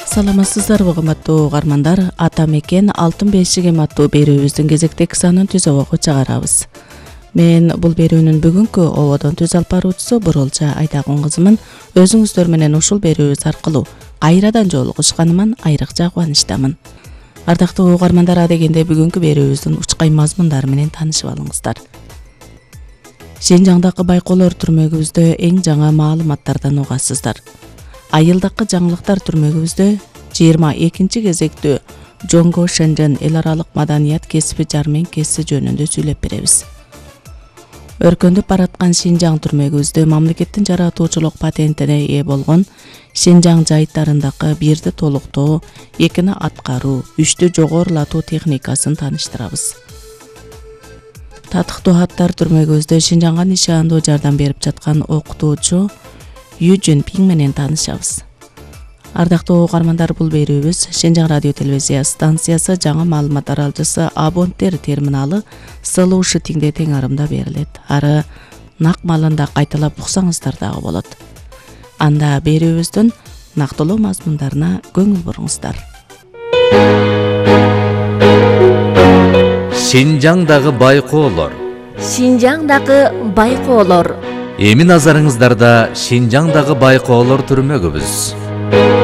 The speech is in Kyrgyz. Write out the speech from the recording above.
Саламатсыздарбы кымбаттуу угармандар, ата мекен алтын бешигим аттуу берүүбүздүн кезектеги санын түзөөгө чыгарабыз. Мен бул берүүнүн бүгүнкү ободон түз алып баруучусу Бурулча Айдагун кызымын. Өзүңүздөр менен ушул берүүбүз аркылуу кайрадан жолугушканыман айрыкча кубанычтамын. Ардактуу угармандар, адегенде бүгүнкү берүүбүздүн учкай мазмундары менен таанышып алыңыздар. Шинжаңдагы байкоолор түрмөгүбүздө эң жаңы маалыматтардан угасыздар. Айылдакы жаңылыктар түрмөгүбүздө 22 кезектүү Жонго Шенжен эл аралык маданият кесиби жарменкеси жөнүндө сүйлөп беребиз. Өркөндөп бараткан Шинжаң түрмөгүбүздө мамлекеттин жаратуучулук патентине ээ болгон Шинжаң жайыттарындагы бирди толуктоо, экини аткаруу, үчтү жогорулатуу техникасын тааныштырабыз. Татыктуу аттар түрмөгүбүздө Шинжаңга нишандуу жардам берип жаткан окутуучу Ю Жунпинг менен таанышабыз. Ардактуу угармандар, бул берүүбүз Шинжаң радио телевизия станциясы жаңы маалымат аралжысы абоненттер терминалы Слушатиңде тең арымда берилет. Ары нак маалында кайталап уксаңыздар дагы болот. Анда берүүбүздүн нактылуу мазмундарына көңүл буруңуздар. Шинжаңдагы байкоолор. Шинжаңдагы байкоолор. Эми назарыңыздарда Шинжаңдагы байкоолор түрмөгүбүз.